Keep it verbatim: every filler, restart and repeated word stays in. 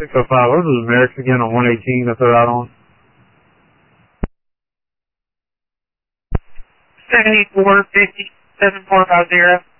six oh five, what was Merrick's again on one eighteen that's out on? seventy-four fifty, seven four five zero.